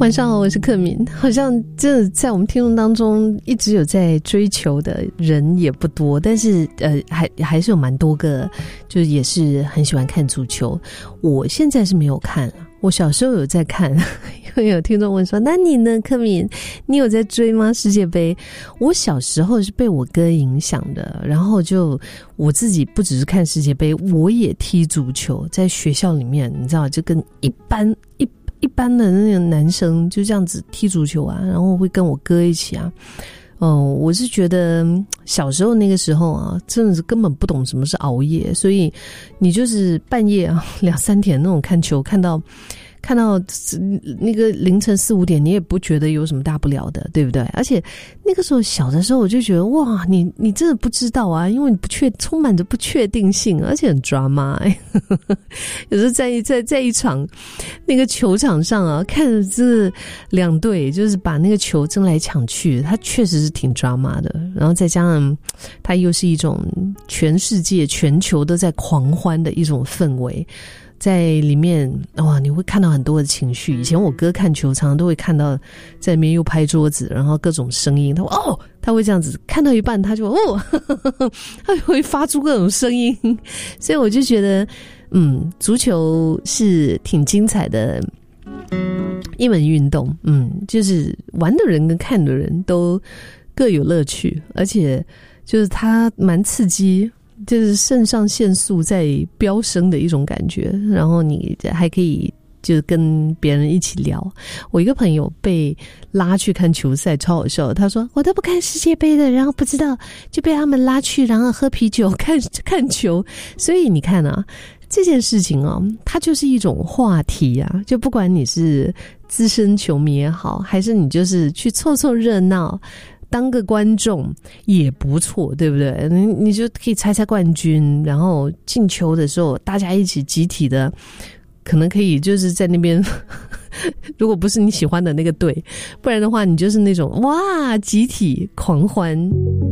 晚上好，我是克敏。好像这在我们听众当中一直有在追求的人也不多，但是还是有蛮多个，就是也是很喜欢看足球。我现在是没有看了，我小时候有在看。因为有听众问说，那你呢，克敏，你有在追吗？世界杯？我小时候是被我哥影响的，然后就我自己不只是看世界杯，我也踢足球，在学校里面，你知道，就跟一般的那个男生就这样子踢足球啊，然后会跟我哥一起啊。我是觉得小时候那个时候啊，真的是根本不懂什么是熬夜，所以你就是半夜啊2-3点那种看球，看到那个凌晨4-5点，你也不觉得有什么大不了的，对不对？而且那个时候小的时候，我就觉得哇，你真的不知道啊，因为你充满着不确定性，而且很drama。有时候在一场那个球场上啊，看着这两队就是把那个球争来抢去，它确实是挺drama的。然后再加上它又是一种全世界全球都在狂欢的一种氛围。在里面哇，你会看到很多的情绪。以前我哥看球常常都会看到在里面又拍桌子，然后各种声音，他会这样子看到一半他就他会发出各种声音。所以我就觉得足球是挺精彩的一门运动。就是玩的人跟看的人都各有乐趣，而且就是它蛮刺激，就是肾上腺素在飙升的一种感觉，然后你还可以就是跟别人一起聊。我一个朋友被拉去看球赛，超好笑的。他说我都不看世界杯的，然后不知道就被他们拉去，然后喝啤酒看球。所以你看啊，这件事情啊，它就是一种话题啊，就不管你是资深球迷也好，还是你就是去凑热闹当个观众也不错，对不对？你就可以猜冠军，然后进球的时候大家一起集体的，可能可以就是在那边如果不是你喜欢的那个队，不然的话你就是那种哇集体狂欢。